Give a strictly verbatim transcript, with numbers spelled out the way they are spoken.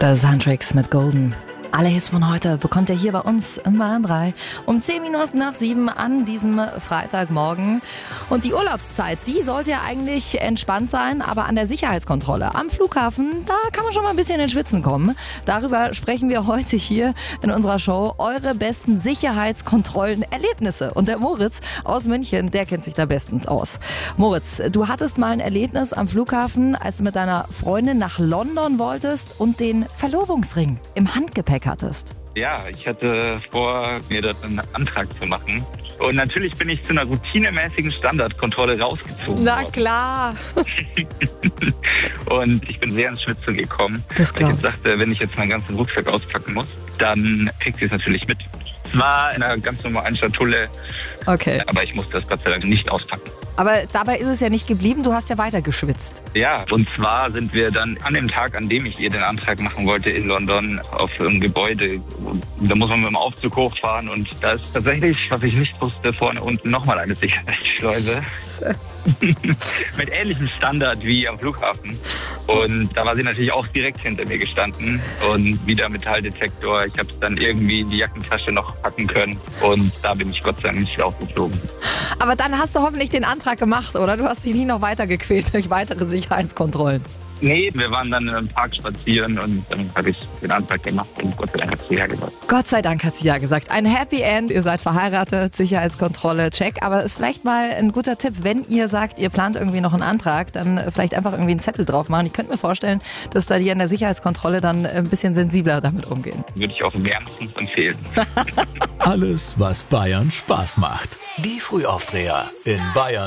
Das ist Huntrix mit Golden. Alle Hits von heute bekommt ihr hier bei uns im Bayern drei um zehn Minuten nach sieben an diesem Freitagmorgen. Und die Urlaubszeit, die sollte ja eigentlich entspannt sein, aber an der Sicherheitskontrolle am Flughafen, da kann man schon mal ein bisschen ins Schwitzen kommen. Darüber sprechen wir heute hier in unserer Show. Eure besten Sicherheitskontrollen-Erlebnisse. Und der Moritz aus München, der kennt sich da bestens aus. Moritz, du hattest mal ein Erlebnis am Flughafen, als du mit deiner Freundin nach London wolltest und den Verlobungsring im Handgepäck hattest. Ja, ich hatte vor, mir dort einen Antrag zu machen. Und natürlich bin ich zu einer routinemäßigen Standardkontrolle rausgezogen Na worden. klar. Und ich bin sehr ins Schwitzen gekommen. Das Weil ich jetzt dachte, wenn ich jetzt meinen ganzen Rucksack auspacken muss, dann kriegt sie es natürlich mit. Es war in einer ganz normalen Schatulle, Okay. aber ich musste das Gott sei Dank nicht auspacken. Aber dabei ist es ja nicht geblieben, du hast ja weiter geschwitzt. Ja, und zwar sind wir dann an dem Tag, an dem ich ihr den Antrag machen wollte in London, auf einem Gebäude. Und da muss man mit dem Aufzug hochfahren und da ist tatsächlich, was ich nicht wusste, vorne unten nochmal eine Sicherheitsschleuse. Mit ähnlichem Standard wie am Flughafen. Und da war sie natürlich auch direkt hinter mir gestanden und wieder Metalldetektor. Ich habe es dann irgendwie in die Jackentasche noch packen können und da bin ich Gott sei Dank nicht aufgeflogen. Aber dann hast du hoffentlich den Antrag gemacht, oder? Du hast dich nie noch weiter gequält durch weitere Sicherheitskontrollen. Nee, wir waren dann in einem Park spazieren und dann habe ich den Antrag gemacht und Gott sei Dank hat sie ja gesagt. Gott sei Dank hat sie ja gesagt. Ein Happy End, ihr seid verheiratet, Sicherheitskontrolle, check. Aber ist vielleicht mal ein guter Tipp, wenn ihr sagt, ihr plant irgendwie noch einen Antrag, dann vielleicht einfach irgendwie einen Zettel drauf machen. Ich könnte mir vorstellen, dass da die an der Sicherheitskontrolle dann ein bisschen sensibler damit umgehen. Würde ich auch wärmstens empfehlen. Alles, was Bayern Spaß macht. Die Frühaufdreher in Bayern